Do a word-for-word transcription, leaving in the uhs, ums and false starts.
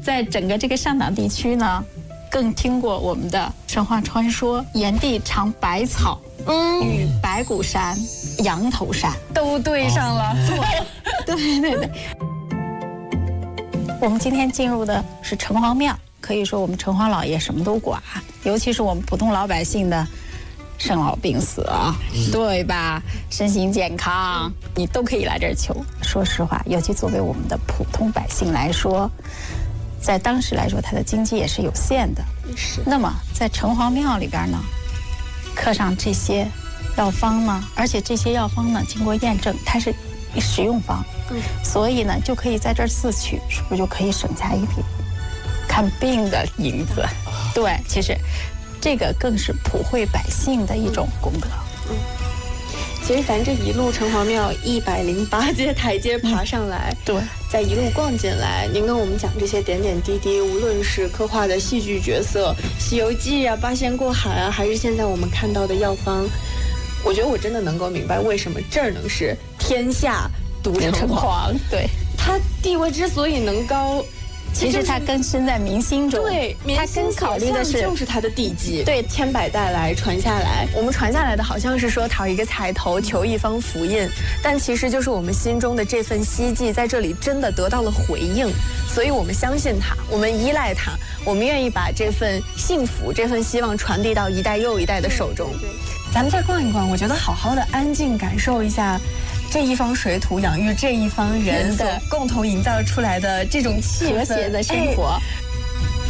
在整个这个上党地区呢，更听过我们的神话传说，炎帝尝百草，嗯，与白骨山、羊头山都对上了。 对对对对。我们今天进入的是城隍庙，可以说我们城隍老爷什么都管，尤其是我们普通老百姓的生老病死啊，对吧？身心健康，你都可以来这儿求。说实话，尤其作为我们的普通百姓来说，在当时来说，它的经济也是有限的。 是。 那么在城隍庙里边呢，刻上这些药方呢，而且这些药方呢，经过验证，它是食用方，嗯，所以呢，就可以在这儿自取，是不是就可以省下一笔看病的银子？对，其实这个更是普惠百姓的一种功德。 嗯，其实咱这一路城隍庙一百零八阶台阶爬上来， 对， 再一路逛进来，您跟我们讲这些点点滴滴，无论是刻画的戏剧角色，《西游记》啊，八仙过海啊，还是现在我们看到的药方，我觉得我真的能够明白为什么这儿能是天下独城隍。 对， 他地位之所以能高， 其实它更深在民心中。 对， 它更考虑的是就是它的地基， 对， 千百代来传下来。我们传下来的好像是说讨一个彩头，求一方福印，但其实就是我们心中的这份希冀，在这里真的得到了回应，所以我们相信它，我们依赖它，我们愿意把这份幸福、这份希望传递到一代又一代的手中。对，咱们再逛一逛，我觉得好好的安静感受一下这一方水土养育这一方人所共同营造出来的这种气氛， 和谐的生活。哎